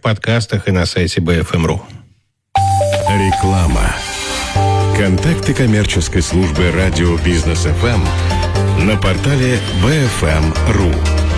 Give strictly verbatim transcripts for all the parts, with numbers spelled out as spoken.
подкастах и на сайте би эф эм точка ру. Реклама. Контакты коммерческой службы радио Бизнес эф эм на портале би эф эм точка ру.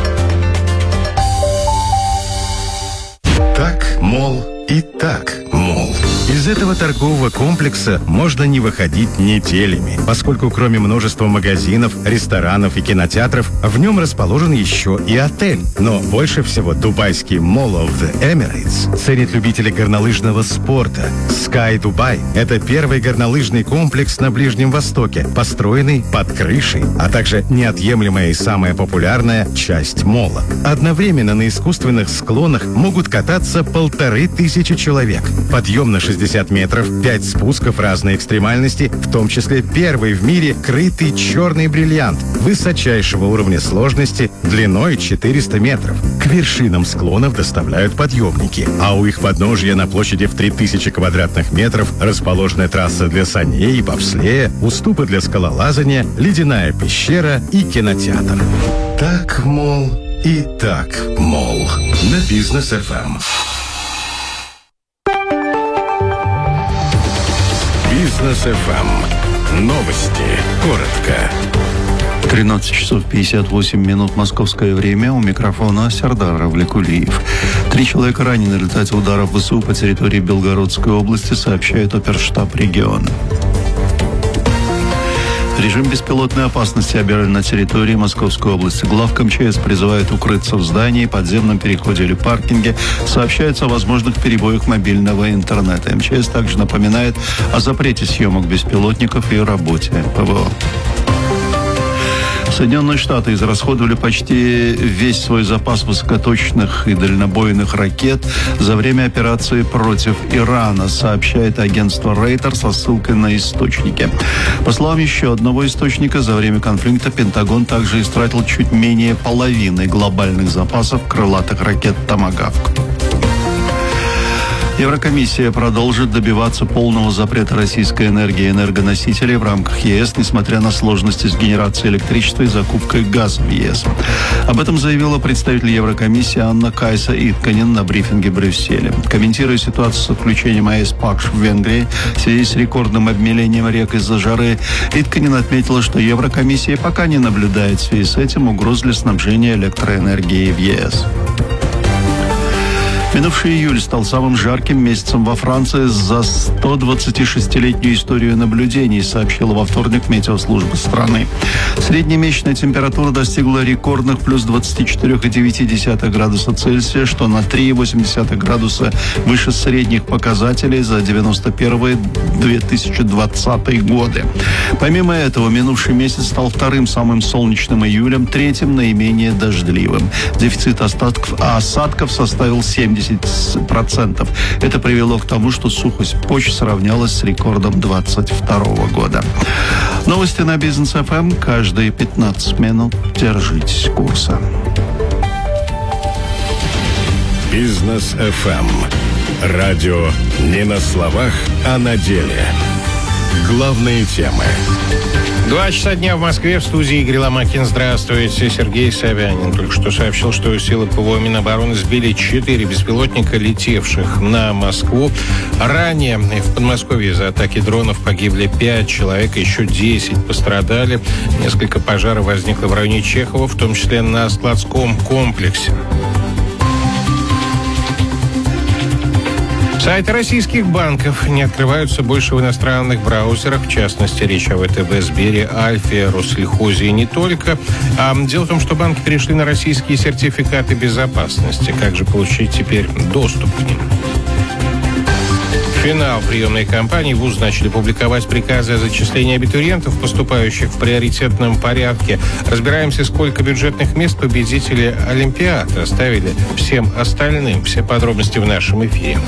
Так, мол, и так, мол. Из этого торгового комплекса можно не выходить неделями, поскольку кроме множества магазинов, ресторанов и кинотеатров, в нем расположен еще и отель. Но больше всего дубайский Mall of the Emirates ценит любители горнолыжного спорта. Sky Dubai – это первый горнолыжный комплекс на Ближнем Востоке, построенный под крышей, а также неотъемлемая и самая популярная часть молла. Одновременно на искусственных склонах могут кататься полторы тысячи человек. Подъем на шестьдесят метров, пять спусков разной экстремальности, в том числе первый в мире крытый черный бриллиант высочайшего уровня сложности длиной четыреста метров. К вершинам склонов доставляют подъемники, а у их подножья на площади в три тысячи квадратных метров расположены трасса для саней и бобслея, уступы для скалолазания, ледяная пещера и кинотеатр. Так, мол, и так, мол. На Бизнес эф эм. Бизнес эф эм. Новости. Коротко. тринадцать часов пятьдесят восемь минут московское время. У микрофона Сердар Равликулиев. Три человека ранены в результате ударов ВСУ по территории Белгородской области, сообщает оперштаб региона. Режим беспилотной опасности объявлен на территории Московской области. Главк эм че эс призывает укрыться в здании, подземном переходе или паркинге. Сообщается о возможных перебоях мобильного интернета. эм че эс также напоминает о запрете съемок беспилотников и работе ПВО. Соединенные Штаты израсходовали почти весь свой запас высокоточных и дальнобойных ракет за время операции против Ирана, сообщает агентство Рейтер со ссылкой на источники. По словам еще одного источника, за время конфликта Пентагон также истратил чуть менее половины глобальных запасов крылатых ракет «Томагавк». Еврокомиссия продолжит добиваться полного запрета российской энергии и энергоносителей в рамках ЕС, несмотря на сложности с генерацией электричества и закупкой газа в ЕС. Об этом заявила представитель Еврокомиссии Анна Кайса Итканен на брифинге в Брюсселе. Комментируя ситуацию с отключением АЭС Пакш в Венгрии в связи с рекордным обмелением рек из-за жары, Итканен отметила, что Еврокомиссия пока не наблюдает в связи с этим угроз для снабжения электроэнергией в ЕС. Минувший июль стал самым жарким месяцем во Франции за сто двадцатишестилетнюю историю наблюдений, сообщила во вторник метеослужба страны. Средняя месячная температура достигла рекордных плюс двадцать четыре целых девять десятых градуса Цельсия, что на три целых восемь десятых градуса выше средних показателей за девяносто первый — две тысячи двадцатый годы. Помимо этого, минувший месяц стал вторым самым солнечным июлем, третьим наименее дождливым. Дефицит остатков, а осадков составил семьдесят процентов. Это привело к тому, что сухость почв сравнялась с рекордом двадцать второго года. Новости на Бизнес эф эм каждые пятнадцать минут. Держитесь курса. Бизнес эф эм. Радио не на словах, а на деле. Главные темы. Два часа дня в Москве, в студии Игорь Ломакин. Здравствуйте. Сергей Собянин только что сообщил, что силы ПВО Минобороны сбили четыре беспилотника, летевших на Москву. Ранее в Подмосковье из-за атаки дронов погибли пять человек, еще десять пострадали. Несколько пожаров возникло в районе Чехова, в том числе на складском комплексе. Сайты российских банков не открываются больше в иностранных браузерах. В частности, речь о ВТБ, Сбере, Альфе, Россельхозе и не только. А дело в том, что банки перешли на российские сертификаты безопасности. Как же получить теперь доступ к ним? Финал приемной кампании. ВУЗ начали публиковать приказы о зачислении абитуриентов, поступающих в приоритетном порядке. Разбираемся, сколько бюджетных мест победители Олимпиады оставили всем остальным. Все подробности в нашем эфире.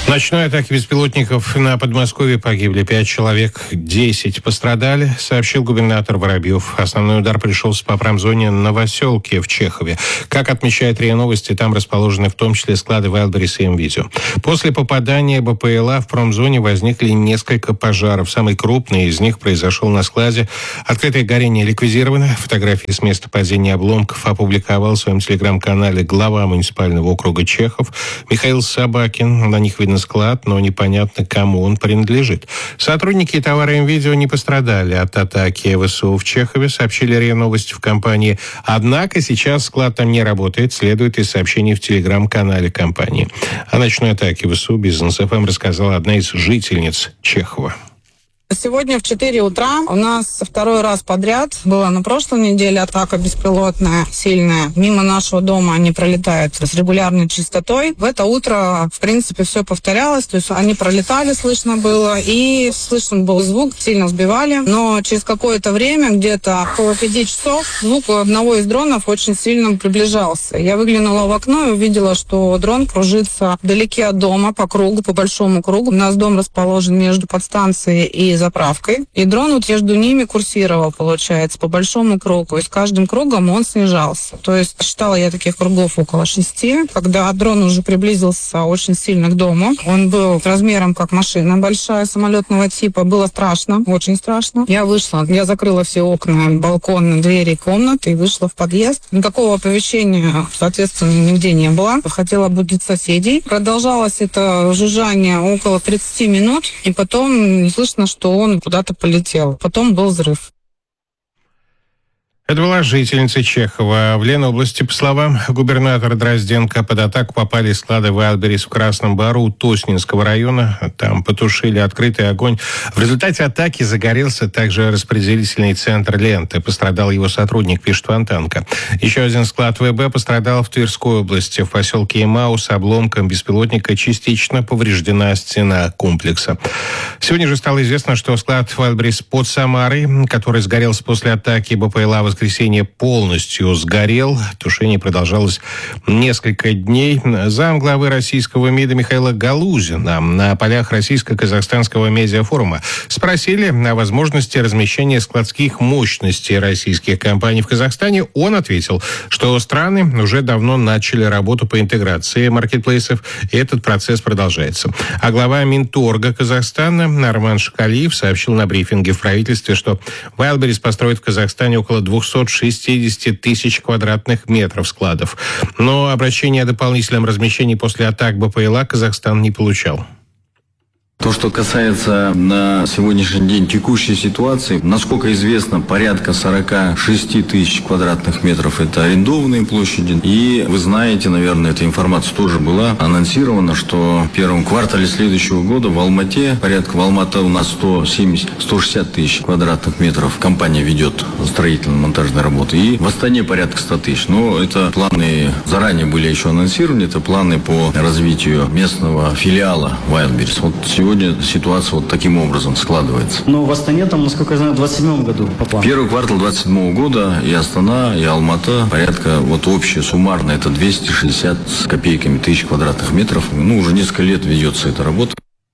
Ночной атаке беспилотников на Подмосковье погибли пять человек, десять пострадали, сообщил губернатор Воробьев. Основной удар пришелся по промзоне Новоселке в Чехове. Как отмечает РИА Новости, там расположены в том числе склады Wildberries и МВидео. После попадания БПЛА в промзоне возникли несколько пожаров. Самый крупный из них произошел на складе. Открытое горение ликвидировано. Фотографии с места падения обломков опубликовал в своем телеграм-канале глава муниципального округа Чехов Михаил Собакин. На них видно склад, но непонятно, кому он принадлежит. Сотрудники товара МВидео не пострадали от атаки ВСУ в Чехове, сообщили РИА Новости в компании. Однако сейчас склад там не работает, следует из сообщений в телеграм-канале компании. О ночной атаке ВСУ Бизнес эф эм рассказала одна из жительниц Чехова. Сегодня в четыре утра у нас второй раз подряд была на прошлой неделе атака беспилотная, сильная. Мимо нашего дома они пролетают с регулярной частотой. В это утро, в принципе, все повторялось. То есть они пролетали, слышно было, и слышен был звук, сильно сбивали. Но через какое-то время, где-то около пяти часов, звук одного из дронов очень сильно приближался. Я выглянула в окно и увидела, что дрон кружится вдалеке от дома, по кругу, по большому кругу. У нас дом расположен между подстанцией и заправкой. И дрон вот между ними курсировал, получается, по большому кругу. И с каждым кругом он снижался. То есть считала я таких кругов около шести. Когда дрон уже приблизился очень сильно к дому, он был размером как машина большая, самолетного типа. Было страшно, очень страшно. Я вышла, я закрыла все окна, балконы, двери комнаты и вышла в подъезд. Никакого оповещения, соответственно, нигде не было. Хотела будить соседей. Продолжалось это жужжание около тридцати минут. И потом слышно, что он куда-то полетел. Потом был взрыв. Это была жительница Чехова. В Ленобласти, по словам губернатора Дрозденко, под атаку попали склады Wildberries в Красном Бару у Тоснинского района. Там потушили открытый огонь. В результате атаки загорелся также распределительный центр ленты. Пострадал его сотрудник, пишет Фонтанка. Еще один склад ВБ пострадал в Тверской области. В поселке Имау с обломком беспилотника частично повреждена стена комплекса. Сегодня же стало известно, что склад Wildberries под Самарой, который сгорелся после атаки БПЛА в воскресенье, полностью сгорел. Тушение продолжалось несколько дней. Замглавы российского МИДа Михаила Галузина на полях российско-казахстанского медиафорума спросили о возможности размещения складских мощностей российских компаний в Казахстане. Он ответил, что страны уже давно начали работу по интеграции маркетплейсов, и этот процесс продолжается. А глава Минторга Казахстана Арман Шакалиев сообщил на брифинге в правительстве, что Wildberries построит в Казахстане около двухсот шестидесяти тысяч квадратных метров складов. Но обращение о дополнительном размещении после атак БПЛА Казахстан не получал. То, что касается на сегодняшний день текущей ситуации, насколько известно, порядка сорок шесть тысяч квадратных метров – это арендованные площади. И вы знаете, наверное, эта информация тоже была анонсирована, что в первом квартале следующего года в Алмате, порядка в Алмате у нас сто семьдесят - сто шестьдесят тысяч квадратных метров компания ведет строительно-монтажные работы. И в Астане порядка ста тысяч. Но это планы заранее были еще анонсированы, это планы по развитию местного филиала Wildberries. Вот сегодня Сегодня ситуация вот таким образом складывается. Но в Астане там, насколько я знаю, в двадцать седьмом году по плану. Первый квартал двадцать седьмого года и Астана, и Алмата порядка, вот общее, суммарно, это двести шестьдесят с копейками тысяч квадратных метров. Ну, уже несколько лет ведется эта работа.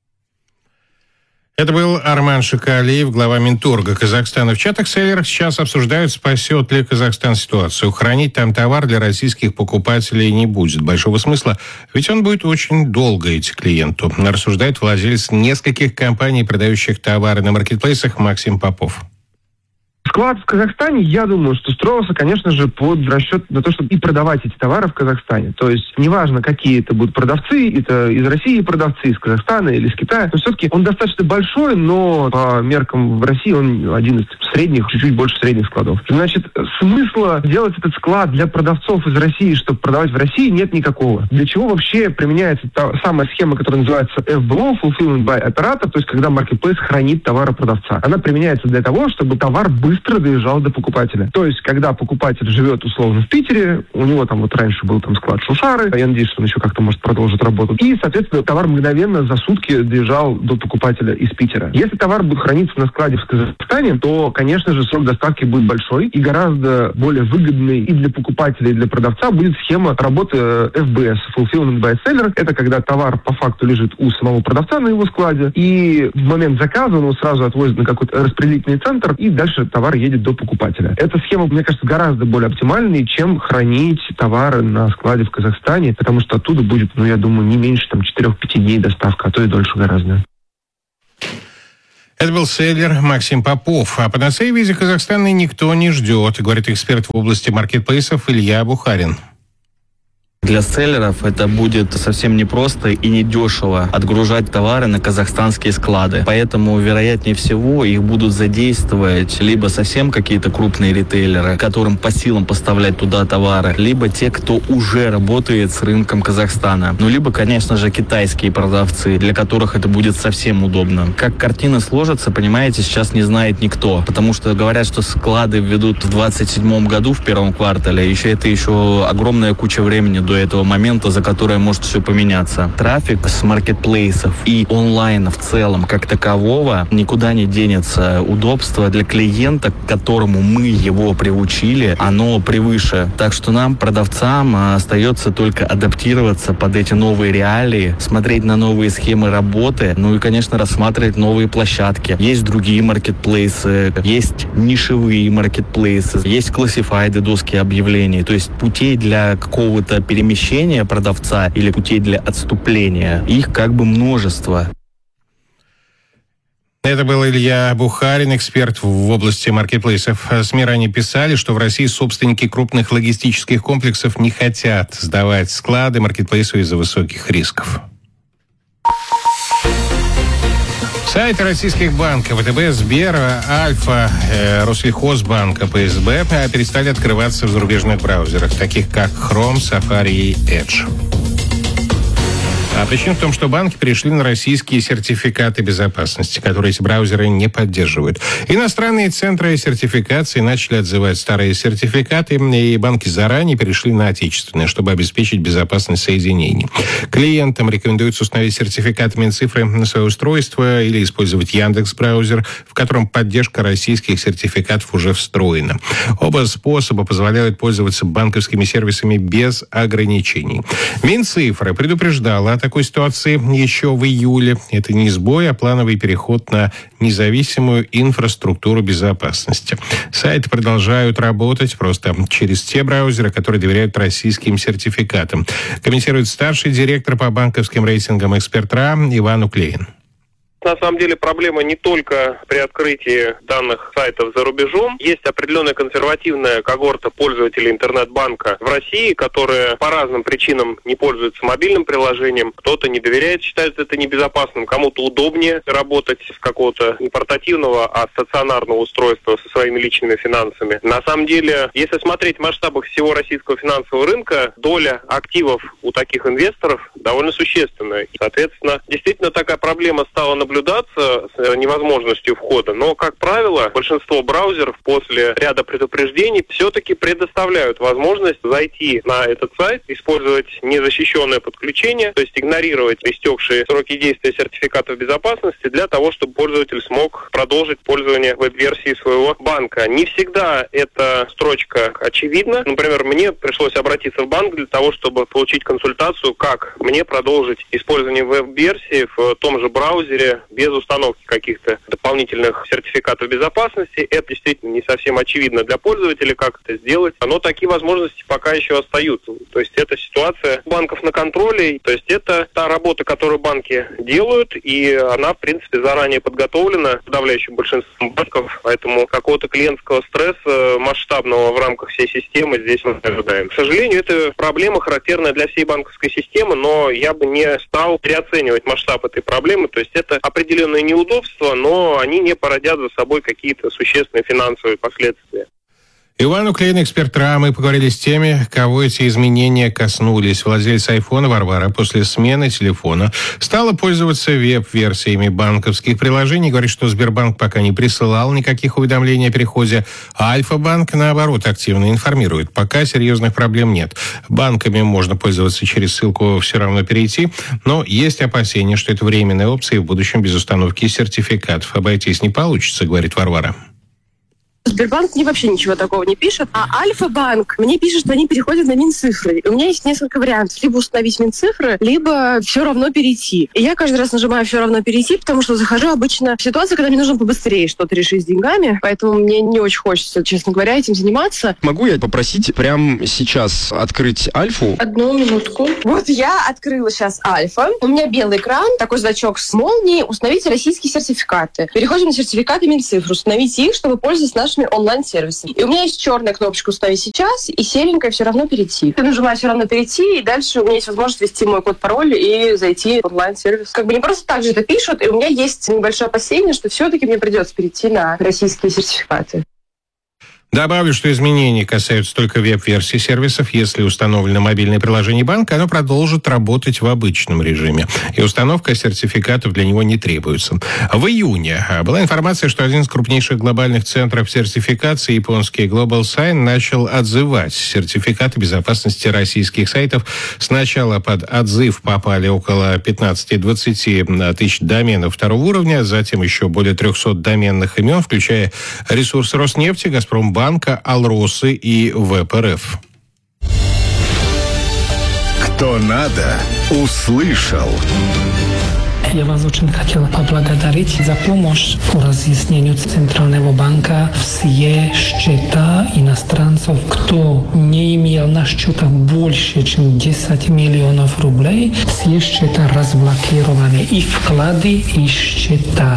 Это был Арман Шакалиев, глава Минторга Казахстана. В чатах-селлерах сейчас обсуждают, спасет ли Казахстан ситуацию. Хранить там товар для российских покупателей не будет большого смысла, ведь он будет очень долго идти клиенту, рассуждает владелец нескольких компаний, продающих товары на маркетплейсах, Максим Попов. Склад в Казахстане, я думаю, что строился, конечно же, под расчет на то, чтобы и продавать эти товары в Казахстане. То есть неважно, какие это будут продавцы, это из России продавцы, из Казахстана или из Китая. Но все-таки он достаточно большой, но по меркам в России он один из средних, чуть-чуть больше средних складов. Значит, смысла делать этот склад для продавцов из России, чтобы продавать в России, нет никакого. Для чего вообще применяется та самая схема, которая называется эф би о, Fulfillment by Operator, то есть когда маркетплейс хранит товары продавца. Она применяется для того, чтобы товар быстро быстро доезжал до покупателя. То есть, когда покупатель живет условно в Питере, у него там вот раньше был там склад Шушары, я надеюсь, что он еще как-то может продолжить работу. И, соответственно, товар мгновенно за сутки доезжал до покупателя из Питера. Если товар будет храниться на складе в Казахстане, то, конечно же, срок доставки будет большой и гораздо более выгодный и для покупателя, и для продавца будет схема работы эф би эс, Fulfillment by Seller. Это когда товар по факту лежит у самого продавца на его складе, и в момент заказа он его сразу отвозит на какой-то распределительный центр, и дальше товар едет до покупателя. Эта схема, мне кажется, гораздо более оптимальной, чем хранить товары на складе в Казахстане, потому что оттуда будет, ну, я думаю, не меньше там четырех-пяти дней доставка, а то и дольше гораздо. Это был селлер Максим Попов. А панацеи в виде Казахстана никто не ждет, говорит эксперт в области маркетплейсов Илья Бухарин. Для селлеров это будет совсем непросто и недешево отгружать товары на казахстанские склады. Поэтому, вероятнее всего, их будут задействовать либо совсем какие-то крупные ритейлеры, которым по силам поставлять туда товары, либо те, кто уже работает с рынком Казахстана. Ну, либо, конечно же, китайские продавцы, для которых это будет совсем удобно. Как картина сложится, понимаете, сейчас не знает никто. Потому что говорят, что склады введут в двадцать седьмом году, в первом квартале. Еще это еще огромная куча времени до этого момента, за которое может все поменяться. Трафик с маркетплейсов и онлайна в целом как такового никуда не денется. Удобство для клиента, к которому мы его приучили, оно превыше. Так что нам, продавцам, остается только адаптироваться под эти новые реалии, смотреть на новые схемы работы, ну и, конечно, рассматривать новые площадки. Есть другие маркетплейсы, есть нишевые маркетплейсы, есть классифайды, доски объявлений. То есть путей для какого-то перемещения перемещения продавца или путей для отступления. Их как бы множество. Это был Илья Бухарин, эксперт в области маркетплейсов. СМИ ранее писали, что в России собственники крупных логистических комплексов не хотят сдавать склады маркетплейсу из-за высоких рисков. Сайты российских банков ВТБ, Сбер, Альфа, э, Россельхозбанка, ПСБ перестали открываться в зарубежных браузерах, таких как Chrome, Safari и Edge. А причина в том, что банки перешли на российские сертификаты безопасности, которые эти браузеры не поддерживают. Иностранные центры сертификации начали отзывать старые сертификаты, и банки заранее перешли на отечественные, чтобы обеспечить безопасность соединений. Клиентам рекомендуется установить сертификат Минцифры на свое устройство или использовать Яндекс.Браузер, в котором поддержка российских сертификатов уже встроена. Оба способа позволяют пользоваться банковскими сервисами без ограничений. Минцифра предупреждала о такой ситуации еще в июле. Это не сбой, а плановый переход на независимую инфраструктуру безопасности. Сайты продолжают работать просто через те браузеры, которые доверяют российским сертификатам, комментирует старший директор по банковским рейтингам «Эксперт.РА» Иван Уклеин. На самом деле проблема не только при открытии данных сайтов за рубежом. Есть определенная консервативная когорта пользователей интернет-банка в России, которые по разным причинам не пользуются мобильным приложением. Кто-то не доверяет, считает это небезопасным. Кому-то удобнее работать с какого-то не портативного, а стационарного устройства со своими личными финансами. На самом деле, если смотреть в масштабах всего российского финансового рынка, доля активов у таких инвесторов довольно существенная. Соответственно, действительно такая проблема стала наблюдаться с невозможностью входа, но, как правило, большинство браузеров после ряда предупреждений все-таки предоставляют возможность зайти на этот сайт, использовать незащищенное подключение, то есть игнорировать истекшие сроки действия сертификатов безопасности для того, чтобы пользователь смог продолжить пользование веб-версии своего банка. Не всегда эта строчка очевидна. Например, мне пришлось обратиться в банк для того, чтобы получить консультацию, как мне продолжить использование веб-версии в том же браузере без установки каких-то дополнительных сертификатов безопасности. Это действительно не совсем очевидно для пользователя, как это сделать. Но такие возможности пока еще остаются. То есть это ситуация банков на контроле. То есть это та работа, которую банки делают, и она, в принципе, заранее подготовлена подавляющим большинством банков. Поэтому какого-то клиентского стресса масштабного в рамках всей системы здесь мы не ожидаем. К сожалению, это проблема, характерная для всей банковской системы, но я бы не стал переоценивать масштаб этой проблемы. То есть это определенные неудобства, но они не породят за собой какие-то существенные финансовые последствия. Иван Уклейн, эксперт РА. Мы поговорили с теми, кого эти изменения коснулись. Владелец айфона Варвара после смены телефона стала пользоваться веб-версиями банковских приложений. Говорит, что Сбербанк пока не присылал никаких уведомлений о переходе, а Альфа-банк, наоборот, активно информирует. Пока серьезных проблем нет. Банками можно пользоваться через ссылку «Все равно перейти», но есть опасения, что это временная опция, и в будущем без установки сертификатов обойтись не получится, говорит Варвара. Сбербанк мне вообще ничего такого не пишет, а Альфа-банк мне пишет, что они переходят на Минцифры. И у меня есть несколько вариантов. Либо установить Минцифры, либо все равно перейти. И я каждый раз нажимаю все равно перейти, потому что захожу обычно в ситуацию, когда мне нужно побыстрее что-то решить с деньгами. Поэтому мне не очень хочется, честно говоря, этим заниматься. Могу я попросить прямо сейчас открыть Альфу? Одну минутку. Вот я открыла сейчас Альфа. У меня белый экран, такой значок с молнией. Установите российские сертификаты. Переходим на сертификаты Минцифры. Установите их, чтобы пользоваться нашими онлайн-сервисами. И у меня есть черная кнопочка «Установить сейчас» и серенькая «Все равно перейти». Я нажимаю «Все равно перейти», и дальше у меня есть возможность ввести мой код-пароль и зайти в онлайн-сервис. Как бы не просто так же это пишут, и у меня есть небольшое опасение, что все-таки мне придется перейти на российские сертификаты. Добавлю, что изменения касаются только веб-версий сервисов. Если установлено мобильное приложение банка, оно продолжит работать в обычном режиме. И установка сертификатов для него не требуется. В июне была информация, что один из крупнейших глобальных центров сертификации, японский Global Sign, начал отзывать сертификаты безопасности российских сайтов. Сначала под отзыв попали около пятнадцать-двадцать тысяч доменов второго уровня, затем еще более триста доменных имен, включая ресурсы Роснефти, Газпромбанка, Банка, Алросы и ВЭП-РФ. Кто надо, услышал. Я вас очень хотел поблагодарить за помощь по разъяснению Центрального банка. Все счета иностранцев, кто не имел на счетах больше, чем десять миллионов рублей, все счета разблокированы. И вклады, и счета.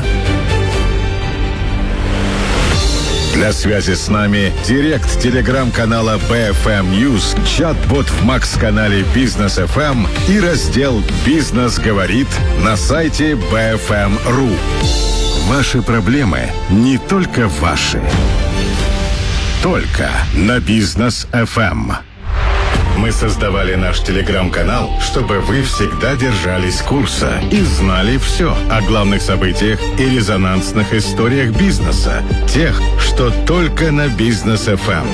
Для связи с нами директ телеграм-канала би эф эм News, чат-бот в Макс-канале Бизнес эф эм и раздел «Бизнес говорит» на сайте би эф эм точка ру. Ваши проблемы не только ваши. Только на Бизнес эф эм. Мы создавали наш телеграм-канал, чтобы вы всегда держались курса и знали все о главных событиях и резонансных историях бизнеса, тех, что только на Бизнес эф эм.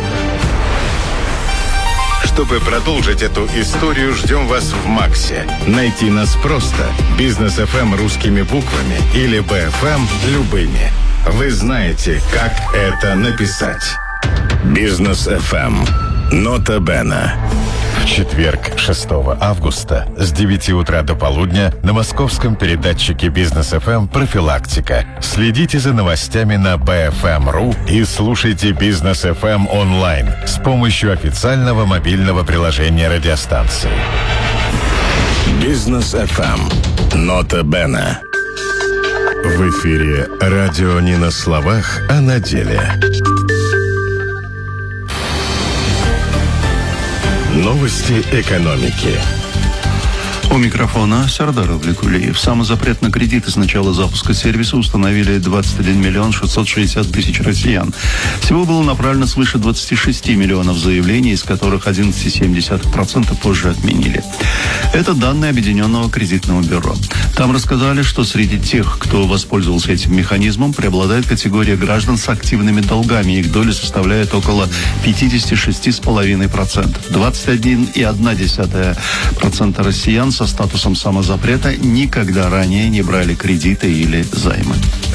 Чтобы продолжить эту историю, ждем вас в Максе. Найти нас просто. Бизнес эф эм русскими буквами или би эф эм любыми. Вы знаете, как это написать. Бизнес эф эм. Нота Бена. В четверг, шестого августа, с девяти утра до полудня на московском передатчике Бизнес эф эм «Профилактика». Следите за новостями на би эф эм точка ру и слушайте Бизнес эф эм онлайн с помощью официального мобильного приложения радиостанции. Бизнес эф эм. Нота Бена. В эфире радио не на словах, а на деле. Новости экономики. У микрофона Сардар Авликулиев. Самый запрет на кредиты с начала запуска сервиса установили двадцать один миллион шестьсот шестьдесят тысяч россиян. Всего было направлено свыше двадцать шесть миллионов заявлений, из которых одиннадцать целых семь десятых процента позже отменили. Это данные Объединенного кредитного бюро. Там рассказали, что среди тех, кто воспользовался этим механизмом, преобладает категория граждан с активными долгами. Их доля составляет около пятьдесят шесть целых пять десятых процента. двадцать один целых одна десятая процента россиян со статусом самозапрета никогда ранее не брали кредиты или займы.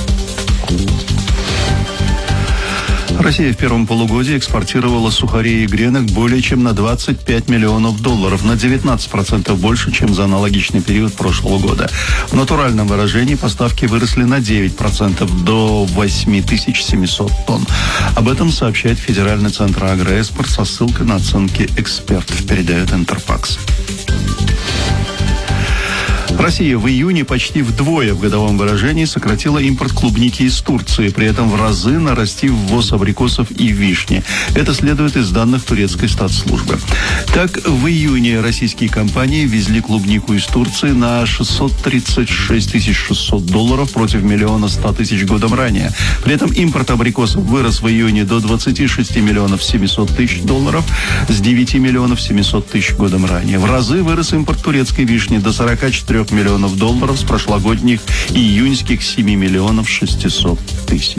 Россия в первом полугодии экспортировала сухарей и гренок более чем на двадцать пять миллионов долларов, на девятнадцать процентов больше, чем за аналогичный период прошлого года. В натуральном выражении поставки выросли на девять процентов до восемь тысяч семьсот тонн. Об этом сообщает Федеральный центр агроэкспорт со ссылкой на оценки экспертов, передает Интерфакс. Россия в июне почти вдвое в годовом выражении сократила импорт клубники из Турции, при этом в разы нарастив ввоз абрикосов и вишни. Это следует из данных турецкой статслужбы. Так, в июне российские компании везли клубнику из Турции на шестьсот тридцать шесть тысяч шестьсот долларов против миллиона ста тысяч годом ранее. При этом импорт абрикосов вырос в июне до двадцати шести миллионов семисот тысяч долларов с девяти миллионов семисот тысяч годом ранее. В разы вырос импорт турецкой вишни до сорока четырёх миллионов долларов с прошлогодних июньских семи миллионов шестисот тысяч.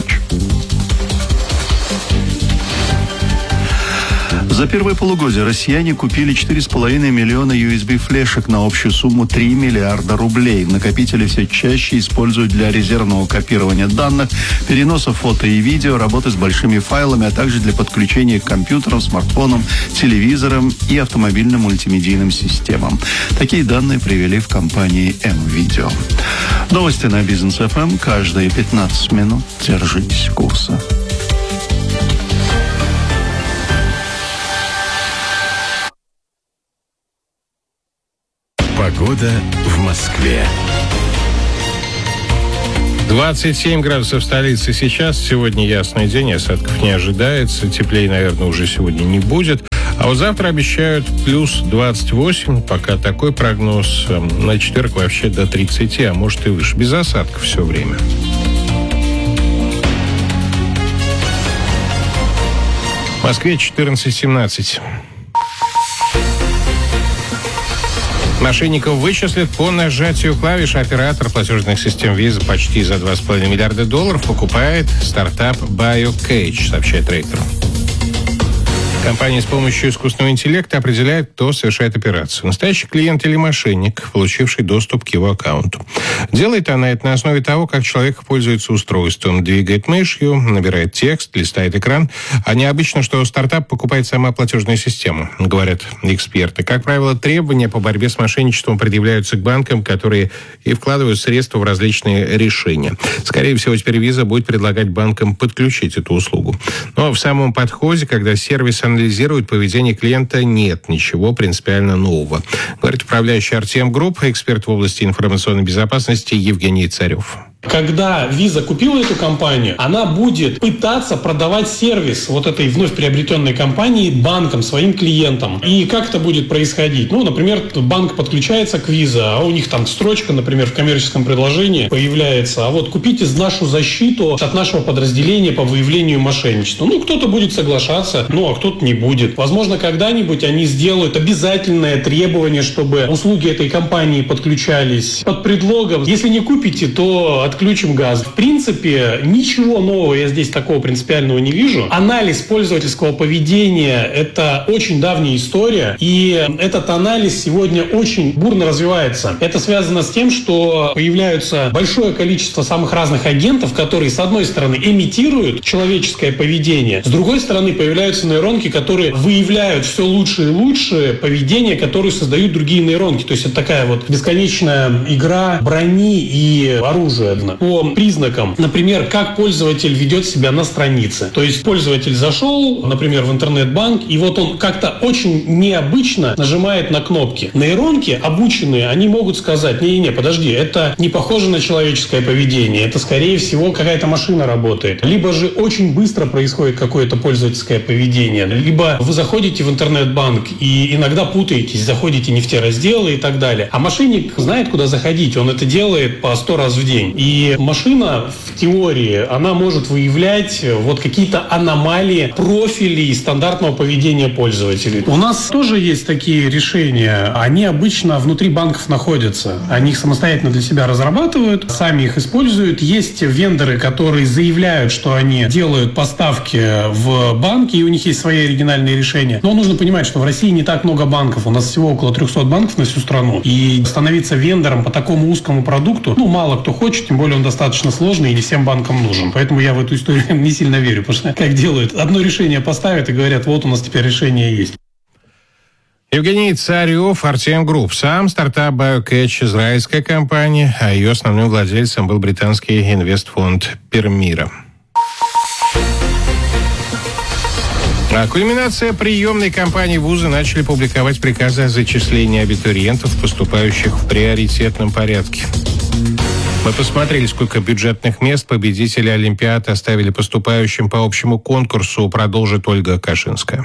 За первое полугодие россияне купили четыре с половиной миллиона ю эс би-флешек на общую сумму три миллиарда рублей. Накопители все чаще используют для резервного копирования данных, переноса фото и видео, работы с большими файлами, а также для подключения к компьютерам, смартфонам, телевизорам и автомобильным мультимедийным системам. Такие данные привели в компании М-Видео. Новости на Бизнес эф эм каждые пятнадцать минут. Держитесь курса. Погода в Москве. двадцать семь градусов в столице сейчас. Сегодня ясный день, осадков не ожидается. Теплее, наверное, уже сегодня не будет. А вот завтра обещают плюс двадцать восемь. Пока такой прогноз. На четверг вообще до тридцати, а может и выше. Без осадков все время. В Москве четырнадцать семнадцать. Мошенников вычислят по нажатию клавиш. Оператор платежных систем Visa почти за два с половиной миллиарда долларов покупает стартап BioCage, сообщает Рейтер. Компания с помощью искусственного интеллекта определяет, кто совершает операцию. Настоящий клиент или мошенник, получивший доступ к его аккаунту. Делает она это на основе того, как человек пользуется устройством. Двигает мышью, набирает текст, листает экран. А необычно, что стартап покупает сама платежная система, говорят эксперты. Как правило, требования по борьбе с мошенничеством предъявляются к банкам, которые и вкладывают средства в различные решения. Скорее всего, теперь Visa будет предлагать банкам подключить эту услугу. Но в самом подходе, когда сервис анализирует поведение клиента, нет ничего принципиально нового, говорит управляющий Артем Групп, эксперт в области информационной безопасности Евгений Царев. Когда Visa купила эту компанию, она будет пытаться продавать сервис вот этой вновь приобретенной компании банкам, своим клиентам. И как это будет происходить? Ну, например, банк подключается к Visa, а у них там строчка, например, в коммерческом предложении появляется: а вот купите нашу защиту от нашего подразделения по выявлению мошенничества. Ну, кто-то будет соглашаться, ну, а кто-то не будет. Возможно, когда-нибудь они сделают обязательное требование, чтобы услуги этой компании подключались под предлогом: если не купите, то отключим газ. В принципе, ничего нового я здесь такого принципиального не вижу. Анализ пользовательского поведения – это очень давняя история, и этот анализ сегодня очень бурно развивается. Это связано с тем, что появляются большое количество самых разных агентов, которые, с одной стороны, имитируют человеческое поведение, с другой стороны, появляются нейронки, которые выявляют все лучше и лучше поведение, которое создают другие нейронки. То есть это такая вот бесконечная игра брони и оружия по признакам. Например, как пользователь ведет себя на странице. То есть пользователь зашел, например, в интернет-банк, и вот он как-то очень необычно нажимает на кнопки. Нейронки обученные, они могут сказать: не-не-не, подожди, это не похоже на человеческое поведение, это, скорее всего, какая-то машина работает. Либо же очень быстро происходит какое-то пользовательское поведение, либо вы заходите в интернет-банк и иногда путаетесь, заходите не в те разделы и так далее. А мошенник знает, куда заходить, он это делает по сто раз в день. И машина в теории, она может выявлять вот какие-то аномалии профилей стандартного поведения пользователей. У нас тоже есть такие решения. Они обычно внутри банков находятся. Они их самостоятельно для себя разрабатывают, сами их используют. Есть вендоры, которые заявляют, что они делают поставки в банки, и у них есть свои оригинальные решения. Но нужно понимать, что в России не так много банков. У нас всего около трехсот банков на всю страну. И становиться вендором по такому узкому продукту, ну, мало кто хочет, тем более он достаточно сложный и не всем банкам нужен. Поэтому я в эту историю не сильно верю, потому что как делают, одно решение поставят и говорят: вот у нас теперь решение есть. Евгений Царев, Артем Групп. Сам стартап BioCage — израильская компания, а ее основным владельцем был британский инвестфонд Пермира. А кульминация приемной кампании вузы начали публиковать приказы о зачислении абитуриентов, поступающих в приоритетном порядке. Мы посмотрели, сколько бюджетных мест победители Олимпиад оставили поступающим по общему конкурсу, продолжит Ольга Кашинская.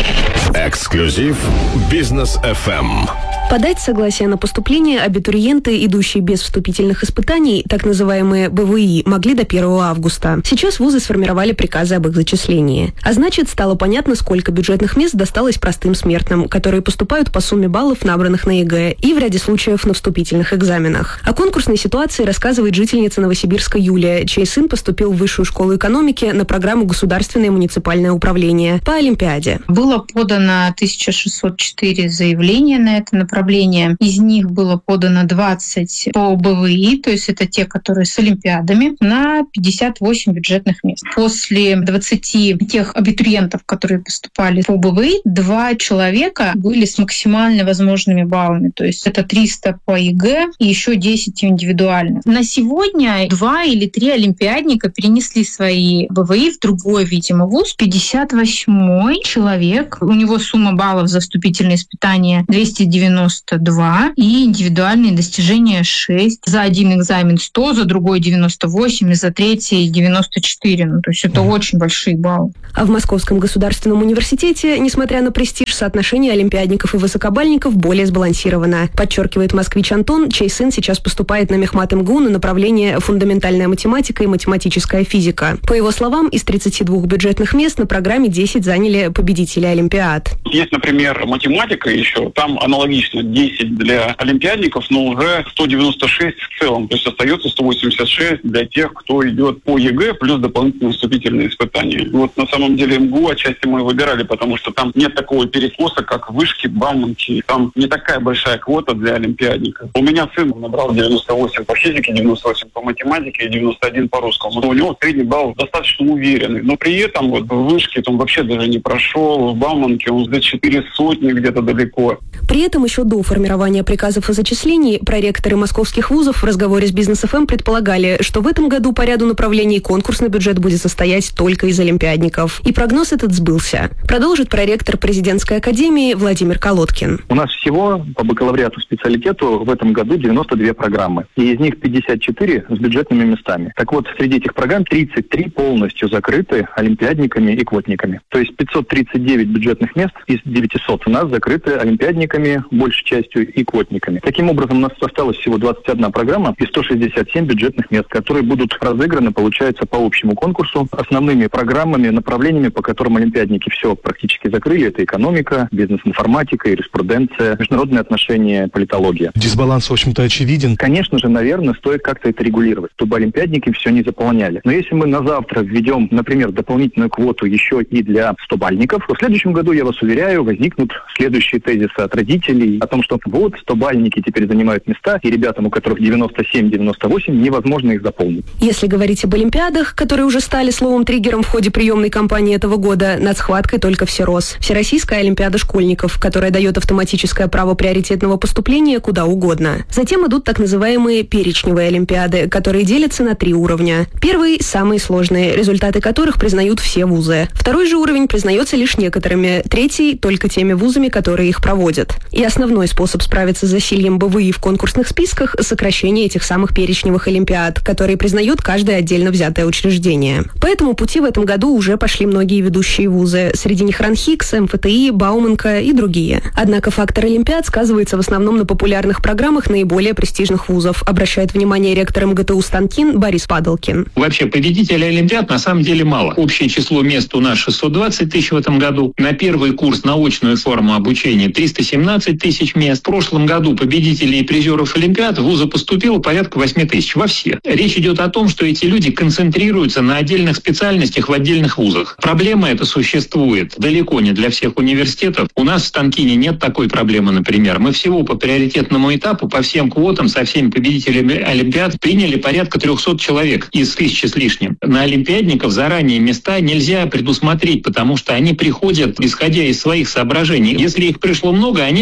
Эксклюзив «Бизнес эф эм». Подать согласие на поступление абитуриенты, идущие без вступительных испытаний, так называемые бэ вэ и, могли до первого августа. Сейчас вузы сформировали приказы об их зачислении. А значит, стало понятно, сколько бюджетных мест досталось простым смертным, которые поступают по сумме баллов, набранных на е гэ э, и в ряде случаев на вступительных экзаменах. О конкурсной ситуации рассказывает жительница Новосибирска Юлия, чей сын поступил в Высшую школу экономики на программу «Государственное муниципальное управление» по Олимпиаде. Было подано тысяча шестьсот четыре заявления на это направление. Из них было подано двадцать по бэ вэ и, то есть это те, которые с олимпиадами, на пятьдесят восемь бюджетных мест. После двадцати тех абитуриентов, которые поступали по бэ вэ и, два человека были с максимально возможными баллами, то есть это триста по е гэ э и еще десять индивидуально. На сегодня два или три олимпиадника перенесли свои бэ вэ и в другой, видимо, вуз. пятьдесят восьмой человек, у него сумма баллов за вступительные испытания двести девяносто два и индивидуальные достижения шесть. За один экзамен сто, за другой девяносто восемь, и за третий девяносто четыре. Ну, то есть это очень большие баллы. А в Московском государственном университете, несмотря на престиж, соотношение олимпиадников и высокобальников более сбалансировано, подчеркивает москвич Антон, чей сын сейчас поступает на мехмат эм гэ у на направление фундаментальная математика и математическая физика. По его словам, из тридцати двух бюджетных мест на программе десять заняли победители Олимпиад. Есть, например, математика еще, там аналогично десять для олимпиадников, но уже сто девяносто шесть в целом. То есть остается сто восемьдесят шесть для тех, кто идет по е гэ э, плюс дополнительные вступительные испытания. Вот на самом деле эм гэ у отчасти мы выбирали, потому что там нет такого перекоса, как вышки, Бауманки. Там не такая большая квота для олимпиадников. У меня сын набрал девяносто восемь по физике, девяносто восемь по математике и девяносто один по русскому. У него средний балл достаточно уверенный. Но при этом вот в вышке он вообще даже не прошел, в Бауманке он за четыре сотни где-то далеко. При этом еще до формирования приказов о зачислении проректоры московских вузов в разговоре с Бизнес эф эм предполагали, что в этом году по ряду направлений конкурсный бюджет будет состоять только из олимпиадников. И прогноз этот сбылся. Продолжит проректор президентской академии Владимир Колодкин. У нас всего по бакалавриату специалитету в этом году девяносто две программы. И из них пятьдесят четыре с бюджетными местами. Так вот, среди этих программ тридцать три полностью закрыты олимпиадниками и квотниками. То есть пятьсот тридцать девять бюджетных мест из девятисот у нас закрыты олимпиадниками, большей частью, и квотниками. Таким образом, у нас осталось всего двадцать одна программа и сто шестьдесят семь бюджетных мест, которые будут разыграны, получается, по общему конкурсу. Основными программами, направлениями, по которым олимпиадники все практически закрыли, это экономика, бизнес-информатика, юриспруденция, международные отношения, политология. Дисбаланс, в общем-то, очевиден. Конечно же, наверное, стоит как-то это регулировать, чтобы олимпиадники все не заполняли. Но если мы на завтра введем, например, дополнительную квоту еще и для стобальников, то в следующем году, я вас уверяю, возникнут следующие тезисы от родителей о том, что вот стобальники теперь занимают места, и ребятам, у которых девяносто семь девяносто восемь, невозможно их заполнить. Если говорить об олимпиадах, которые уже стали словом триггером в ходе приемной кампании этого года, над схваткой только всерос. Всероссийская олимпиада школьников, которая дает автоматическое право приоритетного поступления куда угодно. Затем идут так называемые перечневые олимпиады, которые делятся на три уровня. Первый – самые сложные, результаты которых признают все вузы. Второй же уровень признается лишь некоторыми, третий – только теми вузами, которые их проводят. И основной способ справиться с засильем бэ вэ и в конкурсных списках – сокращение этих самых перечневых олимпиад, которые признают каждое отдельно взятое учреждение. По этому пути в этом году уже пошли многие ведущие вузы. Среди них РАНХИКС, эм эф тэ и, Бауманка и другие. Однако фактор олимпиад сказывается в основном на популярных программах наиболее престижных вузов, обращает внимание ректор эм гэ тэ у Станкин Борис Падалкин. Вообще победителей олимпиад на самом деле мало. Общее число мест у нас шестьсот двадцать тысяч в этом году. На первый курс на очную форму обучения триста семнадцать тысяч мест. В прошлом году победителей и призеров олимпиад в вузы поступило порядка восемь тысяч во все. Речь идет о том, что эти люди концентрируются на отдельных специальностях в отдельных вузах. Проблема эта существует далеко не для всех университетов. У нас в Станкине нет такой проблемы, например. Мы всего по приоритетному этапу, по всем квотам, со всеми победителями олимпиад приняли порядка трехсот человек из тысячи с лишним. На олимпиадников заранее места нельзя предусмотреть, потому что они приходят, исходя из своих соображений. Если их пришло много, они все свободны.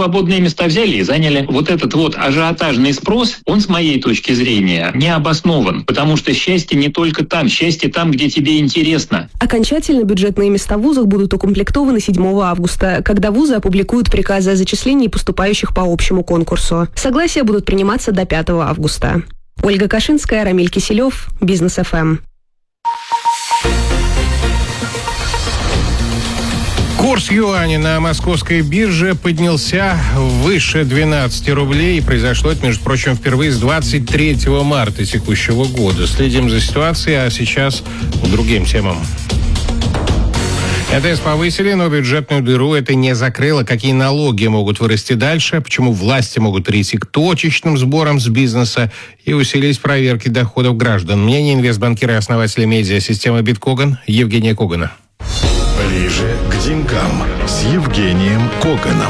свободные места взяли и заняли. Вот этот вот ажиотажный спрос, он с моей точки зрения не обоснован, потому что счастье не только там, счастье там, где тебе интересно. Окончательно бюджетные места в вузах будут укомплектованы седьмого августа, когда вузы опубликуют приказы о зачислении поступающих по общему конкурсу. Согласия будут приниматься до пятого августа. Ольга Кашинская, Рамиль Киселев, Бизнес эф эм. Курс юаня на московской бирже поднялся выше двенадцати рублей. И произошло это, между прочим, впервые с двадцать третьего марта текущего года. Следим за ситуацией, а сейчас к другим темам. ЭТС повысили, но бюджетную дыру это не закрыло. Какие налоги могут вырасти дальше? Почему власти могут перейти к точечным сборам с бизнеса и усилить проверки доходов граждан? Мнение инвестбанкира и основателя медиасистемы «Биткоган» Евгения Когана. Ближе к деньгам с Евгением Коганом.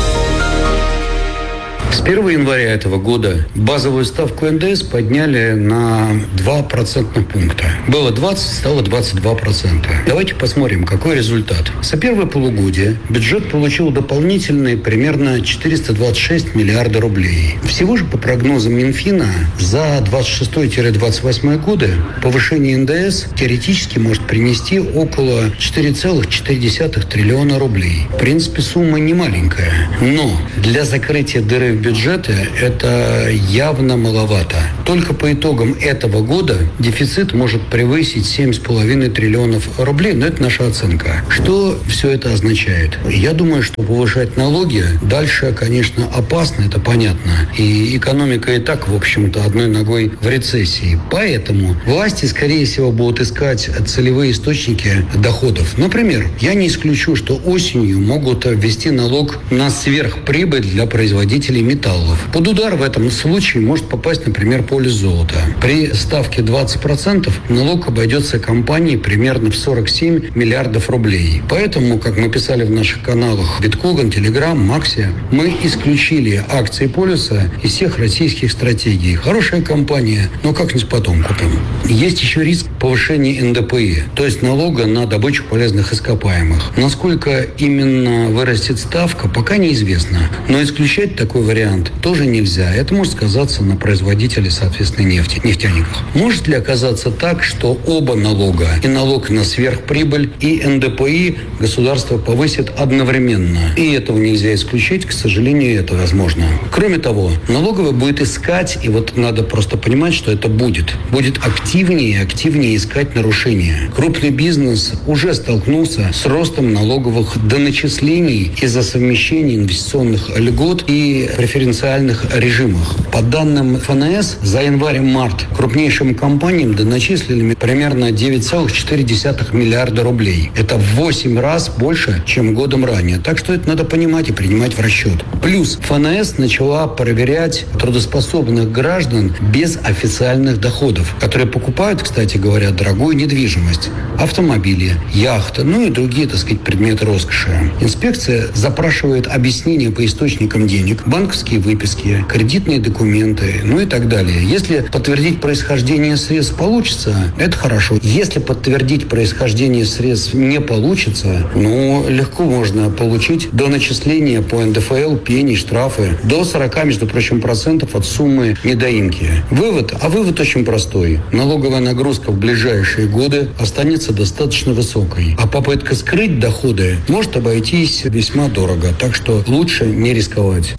С первого января этого года базовую ставку эн дэ эс подняли на два процентных пункта. Было двадцать, стало двадцать два процента. Давайте посмотрим, какой результат. За первое полугодие бюджет получил дополнительные примерно четыреста двадцать шесть миллиарда рублей. Всего же по прогнозам Минфина за двадцать шестой — двадцать восьмой годы повышение эн дэ эс теоретически может принести около четыре целых четыре десятых триллиона рублей. В принципе, сумма не маленькая. Но для закрытия дыры в бюджета это явно маловато. Только по итогам этого года дефицит может превысить семь с половиной триллионов рублей, но это наша оценка. Что все это означает? Я думаю, что повышать налоги дальше, конечно, опасно, это понятно. И экономика и так, в общем-то, одной ногой в рецессии. Поэтому власти, скорее всего, будут искать целевые источники доходов. Например, я не исключу, что осенью могут ввести налог на сверхприбыль для производителей металлов. Под удар в этом случае может попасть, например, полис золота. При ставке двадцать процентов налог обойдется компании примерно в сорок семь миллиардов рублей. Поэтому, как мы писали в наших каналах Биткоган, Телеграм, Максия, мы исключили акции полиса из всех российских стратегий. Хорошая компания, но как-нибудь потом купим. Есть еще риск повышения эн дэ пэ и, то есть налога на добычу полезных ископаемых. Насколько именно вырастет ставка, пока неизвестно. Но исключать такой вариант тоже нельзя. Это может сказаться на производителе, соответственно, нефти, нефтяниках. Может ли оказаться так, что оба налога, и налог на сверхприбыль, и эн дэ пэ и государство повысит одновременно? И этого нельзя исключить, к сожалению, это возможно. Кроме того, налоговая будет искать, и вот надо просто понимать, что это будет, будет активнее и активнее искать нарушения. Крупный бизнес уже столкнулся с ростом налоговых доначислений из-за совмещения инвестиционных льгот и преференциальных режимах. По данным эф эн эс, за январь-март крупнейшим компаниям доначислили примерно девять целых четыре десятых миллиарда рублей. Это в восемь раз больше, чем годом ранее. Так что это надо понимать и принимать в расчет. Плюс эф эн эс начала проверять трудоспособных граждан без официальных доходов, которые покупают, кстати говоря, дорогую недвижимость, автомобили, яхты, ну и другие, так сказать, предметы роскоши. Инспекция запрашивает объяснения по источникам денег, банковские выписки, кредитные документы, ну и так далее. Если подтвердить происхождение средств получится, это хорошо. Если подтвердить происхождение средств не получится, ну, легко можно получить до начисления по эн дэ эф эл, пени, штрафы до сорока, между прочим, процентов от суммы недоимки. Вывод? А вывод очень простой. Налоговая нагрузка в ближайшие годы останется достаточно высокой, а попытка скрыть доходы может обойтись весьма дорого. Так что лучше не рисковать.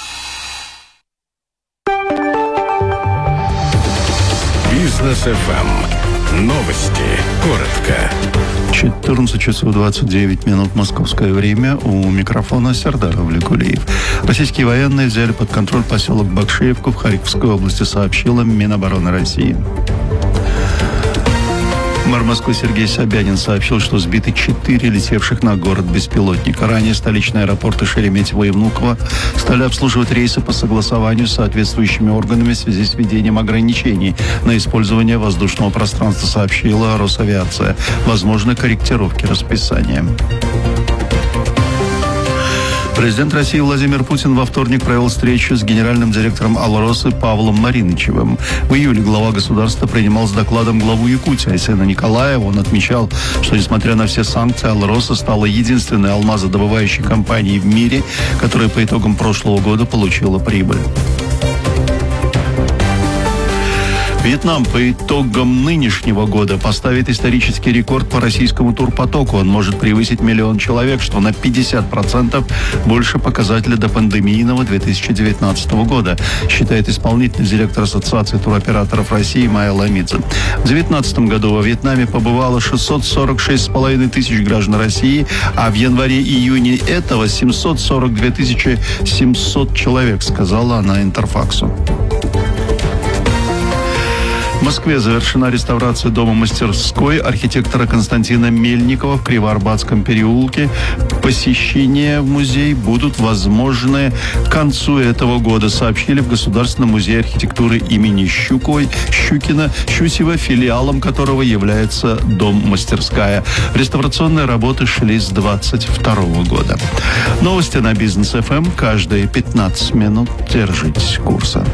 Бизнес эф эм. Новости. Коротко. четырнадцать часов двадцать девять минут московское время. У микрофона Сердар Авликулиев. Российские военные взяли под контроль поселок Бакшеевку в Харьковской области, сообщила Минобороны России. Мэр Москвы Сергей Собянин сообщил, что сбиты четыре летевших на город беспилотника. Ранее столичные аэропорты Шереметьево и Внуково стали обслуживать рейсы по согласованию с соответствующими органами в связи с введением ограничений на использование воздушного пространства, сообщила Росавиация. Возможны корректировки расписания. Президент России Владимир Путин во вторник провел встречу с генеральным директором «Алросы» Павлом Маринычевым. В июле глава государства принимал с докладом главу Якутии Айсена Николаева. Он отмечал, что несмотря на все санкции, «Алроса» стала единственной алмазодобывающей компанией в мире, которая по итогам прошлого года получила прибыль. Вьетнам по итогам нынешнего года поставит исторический рекорд по российскому турпотоку. Он может превысить миллион человек, что на пятьдесят процентов больше показателя до пандемийного две тысячи девятнадцатого года, считает исполнительный директор Ассоциации туроператоров России Майя Ламидзе. В две тысячи девятнадцатом году во Вьетнаме побывало шестьсот сорок шесть с половиной тысяч граждан России, а в январе-июне этого семьсот сорок две тысячи семьсот человек, сказала она Интерфаксу. В Москве завершена реставрация дома-мастерской архитектора Константина Мельникова в Кривоарбатском переулке. Посещения в музей будут возможны к концу этого года, сообщили в Государственном музее архитектуры имени Щуковой, Щукина, Щусева, филиалом которого является дом-мастерская. Реставрационные работы шли с двадцать второго года. Новости на Бизнес эф эм каждые пятнадцать минут. Держитесь курса.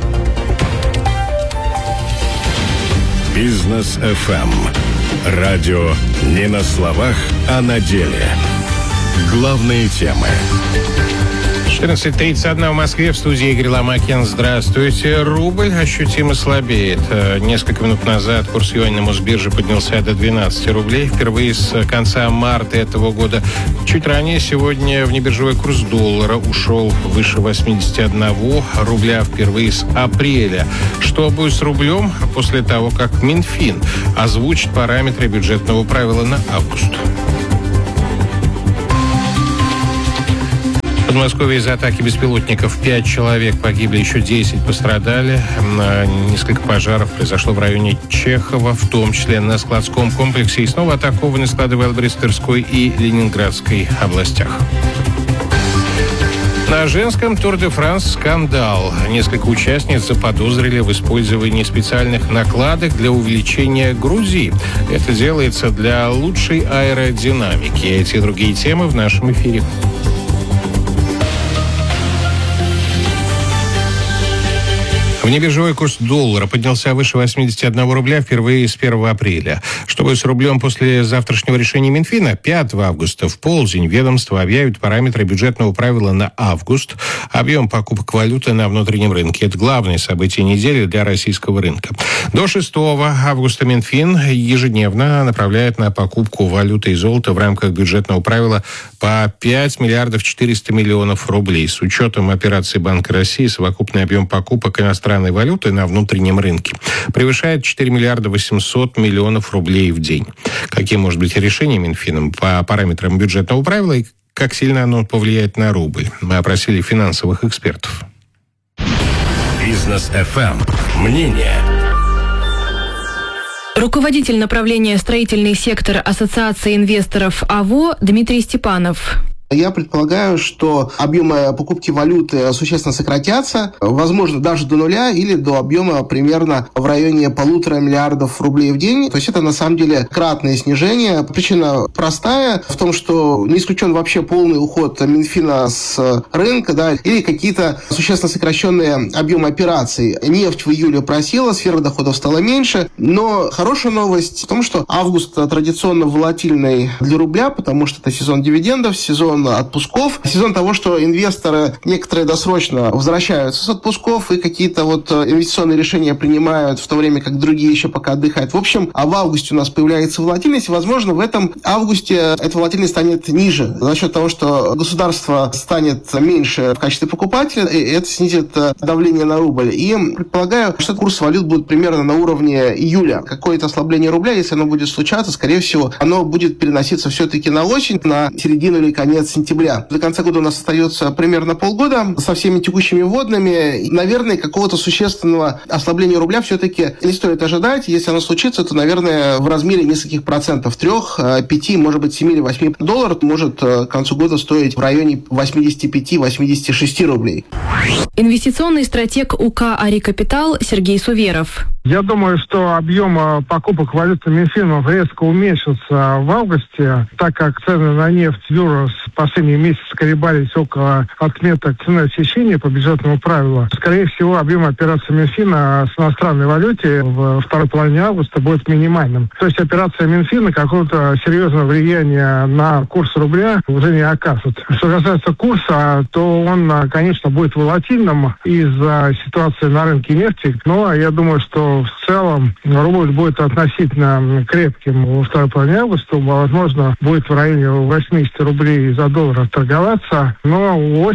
Бизнес эф эм. Радио не на словах, а на деле. Главные темы. четырнадцать тридцать один в Москве, в студии Игорь Ломакин. Здравствуйте. Рубль ощутимо слабеет. Несколько минут назад курс юаня на Мосбирже поднялся до двенадцати рублей. Впервые с конца марта этого года. Чуть ранее сегодня внебиржевой курс доллара ушел выше восьмидесяти одного рубля впервые с апреля. Что будет с рублем после того, как Минфин озвучит параметры бюджетного правила на август? В Подмосковье из-за атаки беспилотников пять человек погибли, еще десять пострадали. Несколько пожаров произошло в районе Чехова, в том числе на складском комплексе. И снова атакованы склады в Эльбрус-Тверской и Ленинградской областях. На женском Тур де Франс скандал. Несколько участниц заподозрили в использовании специальных накладок для увеличения груди. Это делается для лучшей аэродинамики. Эти и другие темы в нашем эфире. Внебиржевой курс доллара поднялся выше восьмидесяти одного рубля впервые с первого апреля. Что будет с рублем после завтрашнего решения Минфина? пятого августа в полдень ведомство объявит параметры бюджетного правила на август. Объем покупок валюты на внутреннем рынке. Это главное событие недели для российского рынка. До шестого августа Минфин ежедневно направляет на покупку валюты и золота в рамках бюджетного правила по пять миллиардов четыреста миллионов рублей. С учетом операций Банка России совокупный объем покупок иностранных валюты на внутреннем рынке превышает четыре миллиарда восемьсот миллионов рублей в день. Какие может быть решения Минфином по параметрам бюджетного правила и как сильно оно повлияет на рубль? Мы опросили финансовых экспертов. Бизнес эф эм. Мнение. Руководитель направления «Строительный сектор» Ассоциации инвесторов АВО Дмитрий Степанов. Я предполагаю, что объемы покупки валюты существенно сократятся, возможно, даже до нуля или до объема примерно в районе полутора миллиардов рублей в день. То есть это на самом деле кратное снижение. Причина простая в том, что не исключен вообще полный уход Минфина с рынка, да, или какие-то существенно сокращенные объемы операций. Нефть в июле просела, сфера доходов стала меньше, но хорошая новость в том, что август традиционно волатильный для рубля, потому что это сезон дивидендов, сезон отпусков, сезон того, что инвесторы некоторые досрочно возвращаются с отпусков и какие-то вот инвестиционные решения принимают, в то время как другие еще пока отдыхают. В общем, а в августе у нас появляется волатильность, и, возможно, в этом августе эта волатильность станет ниже за счет того, что государство станет меньше в качестве покупателя, и это снизит давление на рубль. И предполагаю, что курс валют будет примерно на уровне июля. Какое-то ослабление рубля, если оно будет случаться, скорее всего, оно будет переноситься все-таки на осень, на середину или конец сентября. До конца года у нас остается примерно полгода со всеми текущими вводными. Наверное, какого-то существенного ослабления рубля все-таки не стоит ожидать. Если оно случится, то, наверное, в размере нескольких процентов. Трех, пяти, может быть, семи или восьми долларов может к концу года стоить в районе восьмидесяти пяти - восьмидесяти шести рублей. Инвестиционный стратег УК «Ари Капитал» Сергей Суверов. Я думаю, что объем покупок валюты Минфином резко уменьшится в августе, так как цены на нефть в Юрос в последние месяцы колебались около отметок цены отсечения по бюджетному правилу. Скорее всего, объем операций Минфина с иностранной валюте в второй половине августа будет минимальным. То есть операция Минфина какого-то серьезного влияния на курс рубля уже не оказывает. Что касается курса, то он, конечно, будет волатильным из-за ситуации на рынке нефти, но я думаю, что в целом рубль будет относительно крепким во второй половине августа. Возможно, будет в районе восемьдесят рублей за доллар торговаться. Но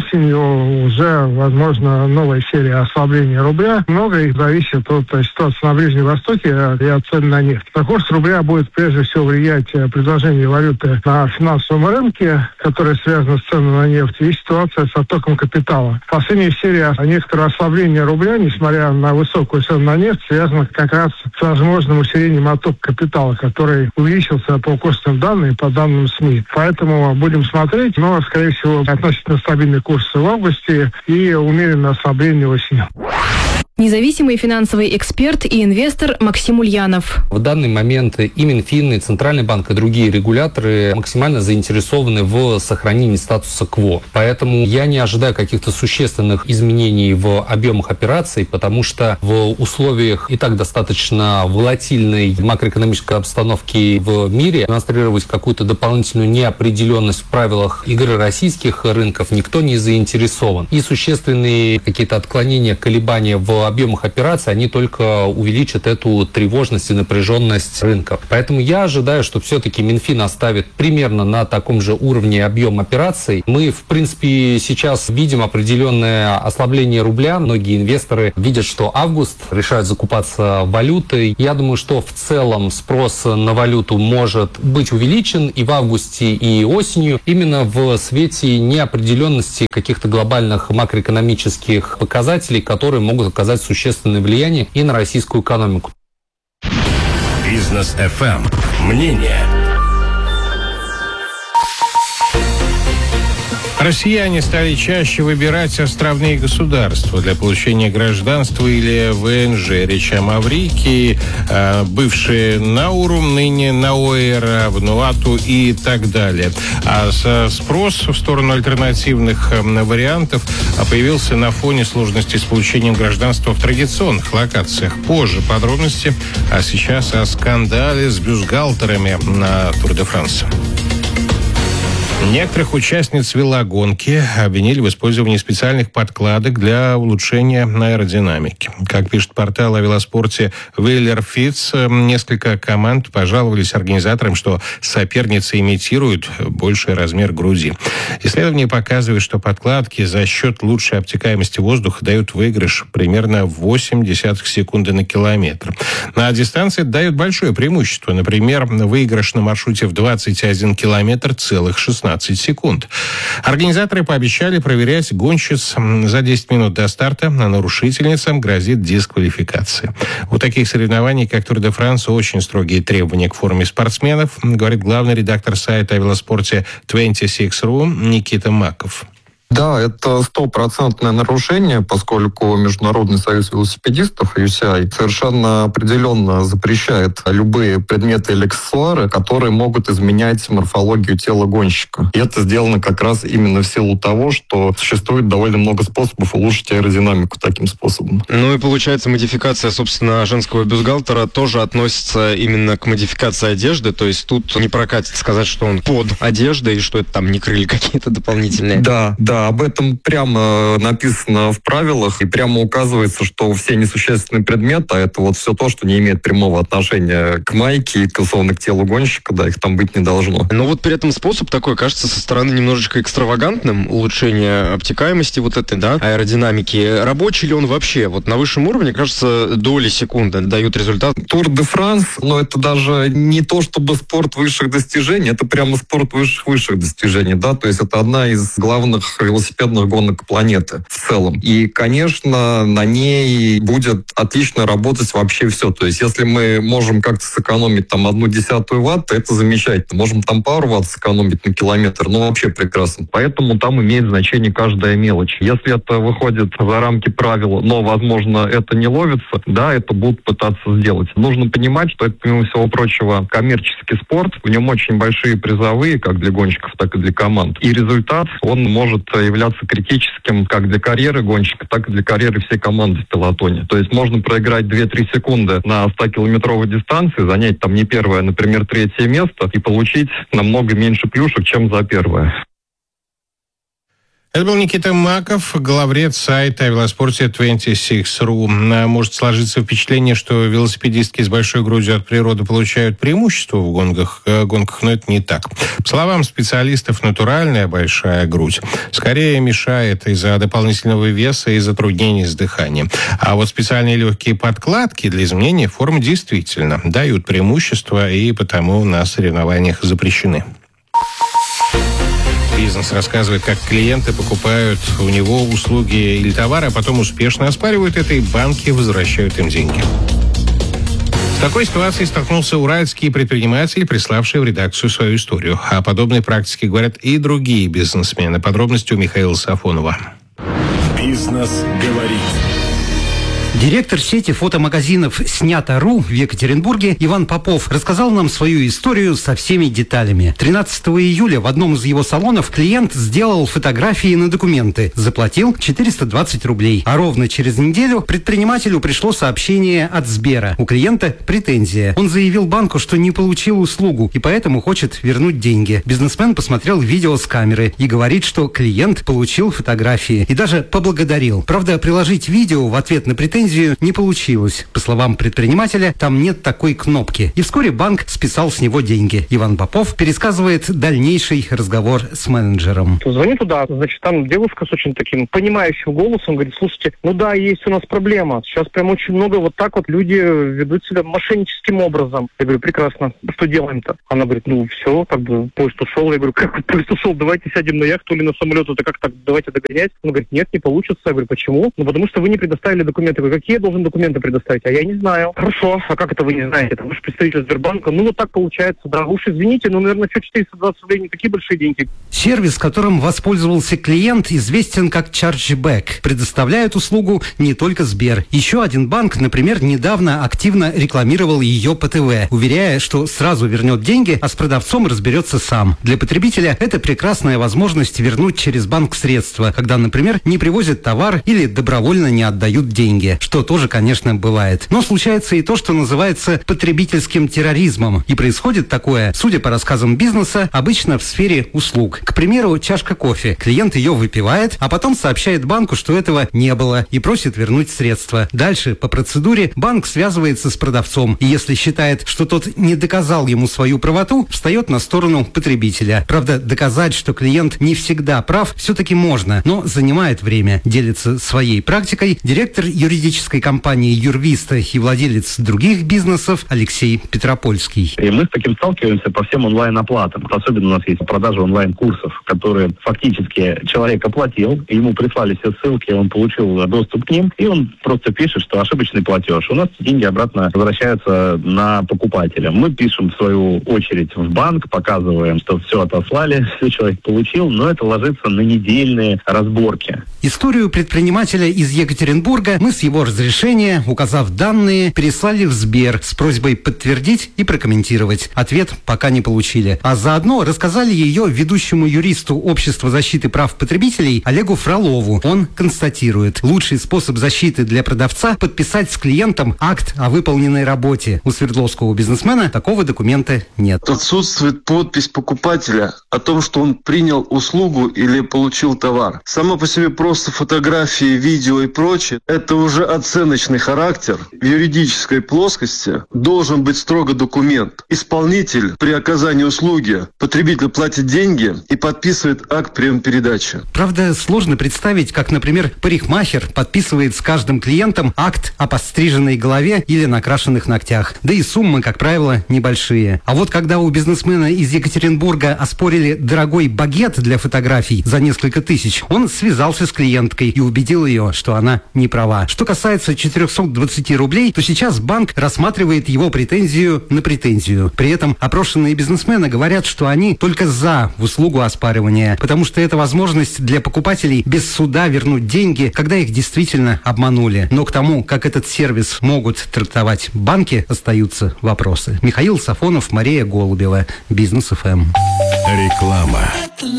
осенью уже, возможно, новая серия ослабления рубля. Многое зависит от ситуации на Ближнем Востоке и от цен на нефть. На курс рубля будет прежде всего влиять предложение валюты на финансовом рынке, которое связано с ценами на нефть, и ситуация с оттоком капитала. Последняя серия некоторого ослабления рубля, несмотря на высокую цену на нефть, связана как раз с возможным усилением оттока капитала, который увеличился по курсным данным и по данным СМИ. Поэтому будем смотреть, но, скорее всего, относительно стабильный курс в августе и умеренное ослабление осенью. Независимый финансовый эксперт и инвестор Максим Ульянов. В данный момент и Минфин, и Центральный банк, и другие регуляторы максимально заинтересованы в сохранении статуса кво. Поэтому я не ожидаю каких-то существенных изменений в объемах операций, потому что в условиях и так достаточно волатильной макроэкономической обстановки в мире демонстрировать какую-то дополнительную неопределенность в правилах игры российских рынков никто не заинтересован. И существенные какие-то отклонения, колебания в объемах операций, они только увеличат эту тревожность и напряженность рынка. Поэтому я ожидаю, что все-таки Минфин оставит примерно на таком же уровне объем операций. Мы, в принципе, сейчас видим определенное ослабление рубля. Многие инвесторы видят, что август, решают закупаться валютой. Я думаю, что в целом спрос на валюту может быть увеличен и в августе, и осенью, именно в свете неопределенности каких-то глобальных макроэкономических показателей, которые могут оказать существенное влияние и на российскую экономику. Бизнес эф эм. Мнение. Россияне стали чаще выбирать островные государства для получения гражданства или вэ эн жэ. Речь о Маврикии, бывшие Науру, ныне Наоэра, Вануату и так далее. А спрос в сторону альтернативных вариантов появился на фоне сложностей с получением гражданства в традиционных локациях. Позже подробности, а сейчас о скандале с бюстгальтерами на Тур де Франс. Некоторых участниц велогонки обвинили в использовании специальных подкладок для улучшения аэродинамики. Как пишет портал о велоспорте Wheeler Fits, несколько команд пожаловались организаторам, что соперницы имитируют больший размер груди. Исследование показывает, что подкладки за счет лучшей обтекаемости воздуха дают выигрыш примерно восемь десятых секунды на километр. На дистанции дают большое преимущество. Например, выигрыш на маршруте в двадцать один километр целых шестнадцать секунд. Организаторы пообещали проверять гонщиц за десять минут до старта, а нарушительницам грозит дисквалификация. У таких соревнований, как Тур де Франс, очень строгие требования к форме спортсменов, говорит главный редактор сайта о велоспорте двадцать шесть точка ру Никита Маков. Да, это стопроцентное нарушение, поскольку Международный союз велосипедистов, ю си ай, совершенно определенно запрещает любые предметы или аксессуары, которые могут изменять морфологию тела гонщика. И это сделано как раз именно в силу того, что существует довольно много способов улучшить аэродинамику таким способом. Ну и получается, модификация, собственно, женского бюстгальтера тоже относится именно к модификации одежды, то есть тут не прокатит сказать, что он под одеждой и что это там не крылья какие-то дополнительные. Да, да. Об этом прямо написано в правилах, и прямо указывается, что все несущественные предметы, а это вот все то, что не имеет прямого отношения к майке и, условно, к телу гонщика, да, их там быть не должно. Но вот при этом способ такой кажется со стороны немножечко экстравагантным, улучшение обтекаемости вот этой, да, аэродинамики. Рабочий ли он вообще? Вот на высшем уровне, кажется, доли секунды дают результат. Тур де Франс, но это даже не то, чтобы спорт высших достижений, это прямо спорт высших-высших достижений, да, то есть это одна из главных велосипедных гонок планеты в целом. И, конечно, на ней будет отлично работать вообще все. То есть, если мы можем как-то сэкономить там одну десятую ватт, то это замечательно. Можем там пару ватт сэкономить на километр, ну вообще прекрасно. Поэтому там имеет значение каждая мелочь. Если это выходит за рамки правил, но, возможно, это не ловится, да, это будут пытаться сделать. Нужно понимать, что это, помимо всего прочего, коммерческий спорт. В нем очень большие призовые, как для гонщиков, так и для команд. И результат, он может являться критическим как для карьеры гонщика, так и для карьеры всей команды в пелотоне. То есть можно проиграть две-три секунды на ста-километровой дистанции, занять там не первое, а, например, третье место и получить намного меньше плюшек, чем за первое. Это был Никита Маков, главред сайта о велоспорте двадцать шесть точка ру. Может сложиться впечатление, что велосипедистки с большой грудью от природы получают преимущество в гонках, гонках, но это не так. По словам специалистов, натуральная большая грудь скорее мешает из-за дополнительного веса и затруднений с дыханием. А вот специальные легкие подкладки для изменения формы действительно дают преимущество и потому на соревнованиях запрещены. Бизнес рассказывает, как клиенты покупают у него услуги или товары, а потом успешно оспаривают это, и банки возвращают им деньги. С такой ситуацией столкнулся уральский предприниматель, приславший в редакцию свою историю. О подобной практике говорят и другие бизнесмены. Подробности у Михаила Сафонова. Бизнес говорит. Директор сети фотомагазинов «Снято.ру» в Екатеринбурге Иван Попов рассказал нам свою историю со всеми деталями. тринадцатого июля в одном из его салонов клиент сделал фотографии на документы, заплатил четыреста двадцать рублей. А ровно через неделю предпринимателю пришло сообщение от Сбера. У клиента претензия. Он заявил банку, что не получил услугу и поэтому хочет вернуть деньги. Бизнесмен посмотрел видео с камеры и говорит, что клиент получил фотографии и даже поблагодарил. Правда, приложить видео в ответ на претензию не получилось. По словам предпринимателя, там нет такой кнопки. И вскоре банк списал с него деньги. Иван Попов пересказывает дальнейший разговор с менеджером. Звоню туда, значит, там девушка с очень таким понимающим голосом говорит: слушайте, ну да, есть у нас проблема. Сейчас прям очень много вот так вот люди ведут себя мошенническим образом. Я говорю: прекрасно, что делаем-то? Она говорит: ну все, как бы поезд ушел. Я говорю: как поезд ушел? Давайте сядем на яхту или на самолет, это как так, давайте догонять. Он говорит: нет, не получится. Я говорю: почему? Ну потому что вы не предоставили документы. Я говорю: какие я должен документы предоставить? А я не знаю. Хорошо, а как это вы не знаете? Это ваш представитель Сбербанка. Ну вот так получается, да. Вы уж извините, но, наверное, что четыреста двадцать рублей не такие большие деньги. Сервис, которым воспользовался клиент, известен как Chargeback. Предоставляет услугу не только Сбер. Еще один банк, например, недавно активно рекламировал ее по ТВ, уверяя, что сразу вернет деньги, а с продавцом разберется сам. Для потребителя это прекрасная возможность вернуть через банк средства, когда, например, не привозят товар или добровольно не отдают деньги. Что тоже, конечно, бывает. Но случается и то, что называется потребительским терроризмом. И происходит такое, судя по рассказам бизнеса, обычно в сфере услуг. К примеру, чашка кофе. Клиент ее выпивает, а потом сообщает банку, что этого не было, и просит вернуть средства. Дальше, по процедуре, банк связывается с продавцом, и если считает, что тот не доказал ему свою правоту, встает на сторону потребителя. Правда, доказать, что клиент не всегда прав, все-таки можно, но занимает время. Делится своей практикой директор юридической компании «Юрвиста» и владелец других бизнесов Алексей Петропольский. И мы с таким сталкиваемся по всем онлайн-оплатам. Особенно у нас есть продажа онлайн-курсов, которые фактически человек оплатил, ему прислали все ссылки, он получил доступ к ним, и он просто пишет, что ошибочный платеж. У нас деньги обратно возвращаются на покупателя. Мы пишем, в свою очередь, в банк, показываем, что все отослали, все человек получил, но это ложится на недельные разборки. Историю предпринимателя из Екатеринбурга мы с его разрешения, указав данные, переслали в Сбер с просьбой подтвердить и прокомментировать. Ответ пока не получили. А заодно рассказали ее ведущему юристу Общества защиты прав потребителей Олегу Фролову. Он констатирует: лучший способ защиты для продавца – подписать с клиентом акт о выполненной работе. У свердловского бизнесмена такого документа нет. Отсутствует подпись покупателя о том, что он принял услугу или получил товар. Само по себе просто просто фотографии, видео и прочее, это уже оценочный характер. В юридической плоскости должен быть строго документ. Исполнитель при оказании услуги, потребитель платит деньги и подписывает акт приема-передачи. Правда, сложно представить, как, например, парикмахер подписывает с каждым клиентом акт о подстриженной голове или накрашенных ногтях. Да и суммы, как правило, небольшие. А вот когда у бизнесмена из Екатеринбурга оспорили дорогой багет для фотографий за несколько тысяч, он связался с клиенткой и убедил ее, что она не права. Что касается четырехсот двадцати рублей, то сейчас банк рассматривает его претензию на претензию. При этом опрошенные бизнесмены говорят, что они только за в услугу оспаривания, потому что это возможность для покупателей без суда вернуть деньги, когда их действительно обманули. Но к тому, как этот сервис могут трактовать банки, остаются вопросы. Михаил Сафонов, Мария Голубева, Бизнес эф эм. Реклама.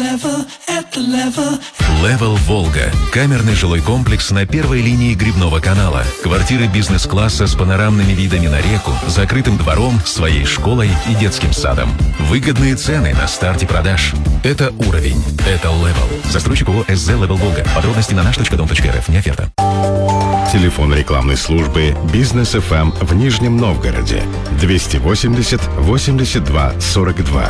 Level Волга. Камерный жилой комплекс на первой линии Грибного канала. Квартиры бизнес-класса с панорамными видами на реку, закрытым двором, своей школой и детским садом. Выгодные цены на старте продаж. Это уровень. Это Level. Застройщик ООО СЗ Level Волга. Подробности на наш точка дом точка рф. Не оферта. Телефон рекламной службы Бизнес эф эм в Нижнем Новгороде. двести восемьдесят восемьдесят два сорок два.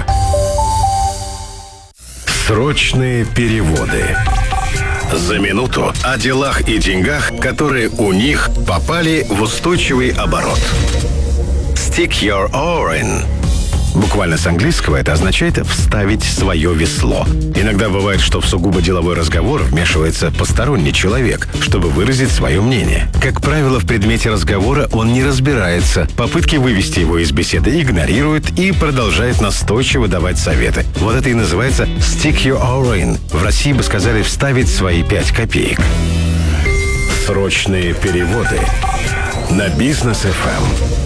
Срочные переводы. За минуту о делах и деньгах, которые у них попали в устойчивый оборот. Stick your oar in. Буквально с английского это означает «вставить свое весло». Иногда бывает, что в сугубо деловой разговор вмешивается посторонний человек, чтобы выразить свое мнение. Как правило, в предмете разговора он не разбирается, попытки вывести его из беседы игнорирует и продолжает настойчиво давать советы. Вот это и называется «stick your oar in». В России бы сказали «вставить свои пять копеек». Срочные переводы на Бизнес эф эм.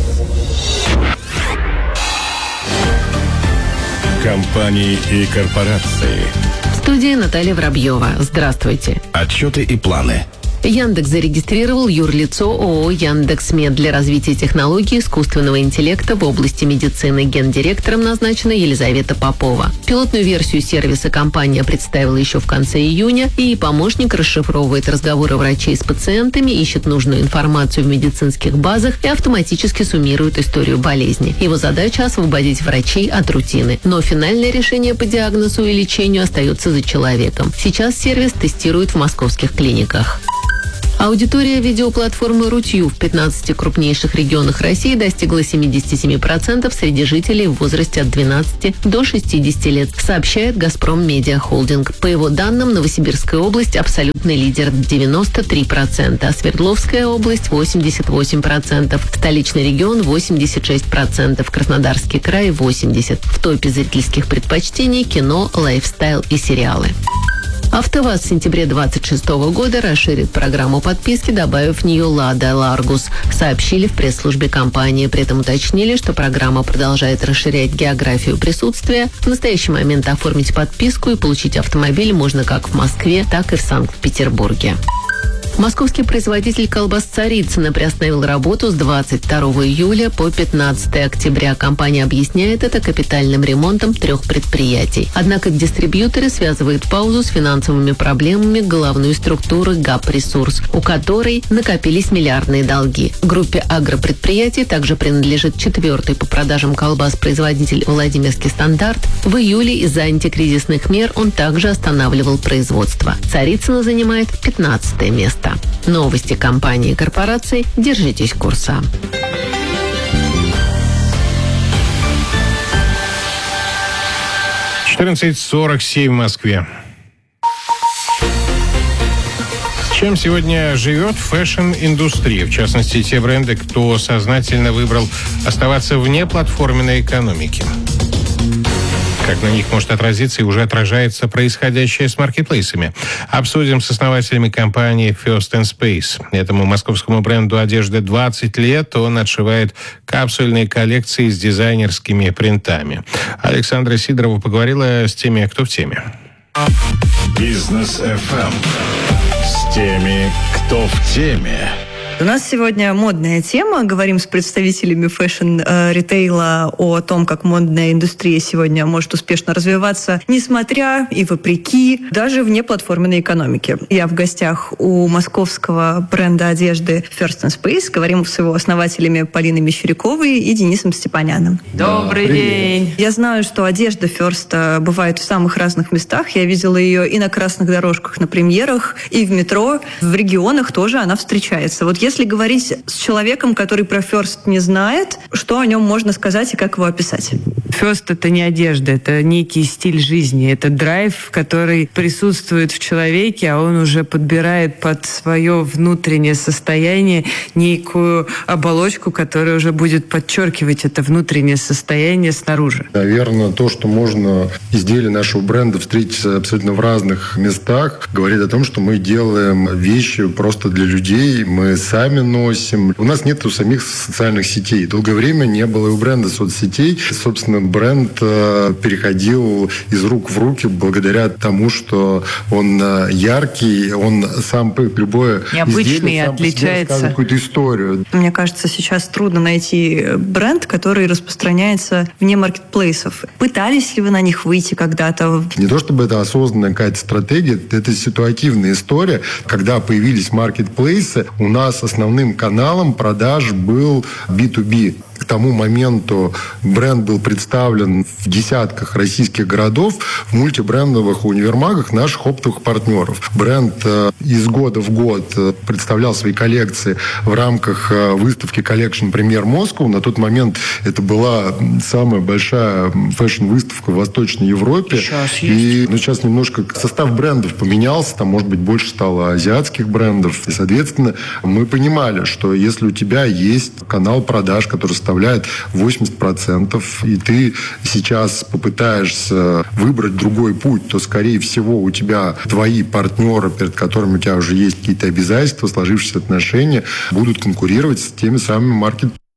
Компании и корпорации. В студии Наталья Воробьева. Здравствуйте. Отчеты и планы. Яндекс зарегистрировал юрлицо ООО «Яндекс.Мед» для развития технологий искусственного интеллекта в области медицины. Гендиректором назначена Елизавета Попова. Пилотную версию сервиса компания представила еще в конце июня, и помощник расшифровывает разговоры врачей с пациентами, ищет нужную информацию в медицинских базах и автоматически суммирует историю болезни. Его задача – освободить врачей от рутины. Но финальное решение по диагнозу и лечению остается за человеком. Сейчас сервис тестируют в московских клиниках. Аудитория видеоплатформы Рутью в пятнадцати крупнейших регионах России достигла семьдесят семь процентов среди жителей в возрасте от двенадцати до шестидесяти лет, сообщает «Газпром Медиа Холдинг». По его данным, Новосибирская область – абсолютный лидер – девяносто три процента, а Свердловская область – восемьдесят восемь процентов, столичный регион – восемьдесят шесть процентов, Краснодарский край – восемьдесят процентов. В топе зрительских предпочтений – кино, лайфстайл и сериалы. АвтоВАЗ в сентябре двадцать шестого года расширит программу подписки, добавив в нее «Лада Ларгус», сообщили в пресс-службе компании. При этом уточнили, что программа продолжает расширять географию присутствия. В настоящий момент оформить подписку и получить автомобиль можно как в Москве, так и в Санкт-Петербурге. Московский производитель колбас «Царицыно» приостановил работу с двадцать второго июля по пятнадцатое октября. Компания объясняет это капитальным ремонтом трех предприятий. Однако дистрибьюторы связывают паузу с финансовыми проблемами головной структуры ГАП «Ресурс», у которой накопились миллиардные долги. Группе агропредприятий также принадлежит четвертый по продажам колбас производитель «Владимирский стандарт». В июле из-за антикризисных мер он также останавливал производство. «Царицыно» занимает пятнадцатое место. Новости компании и корпораций. Держитесь курса. четырнадцать сорок семь в Москве. Чем сегодня живет фэшн-индустрия? В частности, те бренды, кто сознательно выбрал оставаться вне платформенной экономики. Как на них может отразиться и уже отражается происходящее с маркетплейсами. Обсудим с основателями компании First and Space. Этому московскому бренду одежды двадцать лет. Он отшивает капсульные коллекции с дизайнерскими принтами. Александра Сидорова поговорила с теми, кто в теме. Бизнес эф эм. С теми, кто в теме. У нас сегодня модная тема. Говорим с представителями фэшн-ритейла о том, как модная индустрия сегодня может успешно развиваться, несмотря и вопреки, даже вне платформенной экономики. Я в гостях у московского бренда одежды First and Space. Говорим с его основателями Полиной Мещеряковой и Денисом Степаняном. Добрый Привет. день! Я знаю, что одежда First бывает в самых разных местах. Я видела ее и на красных дорожках, на премьерах, и в метро. В регионах тоже она встречается. Вот если говорить с человеком, который про First не знает, что о нем можно сказать и как его описать? First — это не одежда, это некий стиль жизни, это драйв, который присутствует в человеке, а он уже подбирает под свое внутреннее состояние некую оболочку, которая уже будет подчеркивать это внутреннее состояние снаружи. Наверное, то, что можно изделия нашего бренда встретить абсолютно в разных местах, говорит о том, что мы делаем вещи просто для людей, мы сами носим. У нас нет у самих социальных сетей. Долгое время не было и у бренда соцсетей. Собственно, бренд переходил из рук в руки благодаря тому, что он яркий, он сам любое необычный, изделие сам отличается. Рассказывает какую-то историю. Мне кажется, сейчас трудно найти бренд, который распространяется вне маркетплейсов. Пытались ли вы на них выйти когда-то? Не то чтобы это осознанная какая-то стратегия, это ситуативная история. Когда появились маркетплейсы, у нас основным каналом продаж был би ту би. К тому моменту бренд был представлен в десятках российских городов в мультибрендовых универмагах наших оптовых партнеров. Бренд э, из года в год э, представлял свои коллекции в рамках э, выставки Collection Premier Moscow. На тот момент это была самая большая фэшн-выставка в Восточной Европе. Сейчас есть. И ну, сейчас немножко состав брендов поменялся, там, может быть, больше стало азиатских брендов. И, соответственно, мы понимали, что если у тебя есть канал продаж, который составляет восемьдесят процентов, и ты сейчас попытаешься выбрать другой путь, то, скорее всего, у тебя твои партнеры, перед которыми у тебя уже есть какие-то обязательства, сложившиеся отношения, будут конкурировать с теми самыми маркетплейсами.